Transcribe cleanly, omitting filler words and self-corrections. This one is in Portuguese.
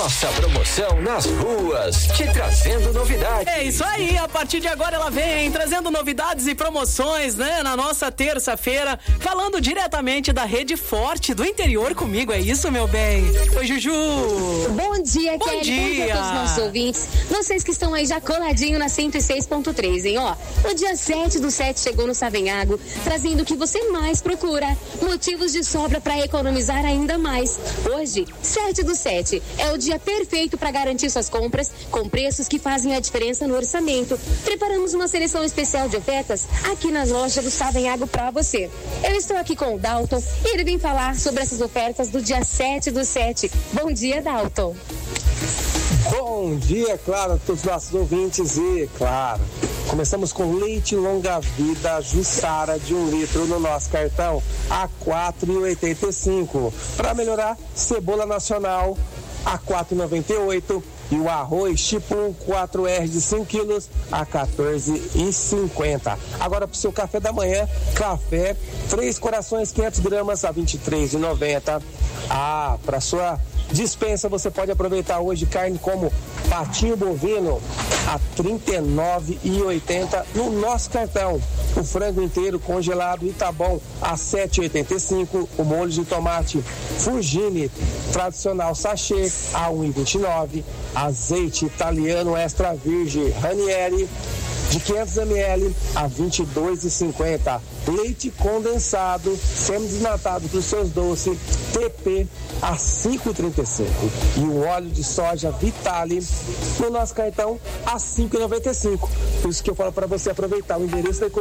Nossa promoção nas ruas, te trazendo novidades. É isso aí, a partir de agora ela vem trazendo novidades e promoções, né? Na nossa terça-feira, falando diretamente da Rede Forte do interior comigo, é isso, meu bem? Oi, Juju! Bom dia, Bom Kelly. dia. Bom dia a todos os nossos ouvintes. Vocês que estão aí já coladinho na 106.3, hein? Ó, o dia 7/7 chegou no Savenhago, trazendo o que você mais procura. Motivos de sobra para economizar ainda mais. Hoje, 7/7, é o dia perfeito para garantir suas compras com preços que fazem a diferença no orçamento. Preparamos uma seleção especial de ofertas aqui nas lojas do Savenhago para você. Eu estou aqui com o Dalton e ele vem falar sobre essas ofertas do dia 7/7. Bom dia, Dalton. Bom dia, claro, a todos os nossos ouvintes e, claro, começamos com leite longa-vida Jussara de 1 litro no nosso cartão a R$ 4,85. Para melhorar, cebola nacional a R$ 4,98 e o arroz tipo 4R de 5 quilos a R$ 14,50. Agora para o seu café da manhã, café 3 corações 500 gramas a R$ 23,90. Para sua dispensa você pode aproveitar hoje carne como patinho bovino a R$ 39,80 no nosso cartão. O frango inteiro congelado Itabom a R$ 7,85. O molho de tomate Fugini tradicional sachê a R$ 1,29. Azeite italiano extra virgem Ranieri de 500 ml a R$ 22,50. Leite condensado semi-desnatado para os seus doces TP a R$ 5,35. E o óleo de soja Vitale no nosso cartão a R$ 5,95. Por isso que eu falo para você aproveitar o endereço da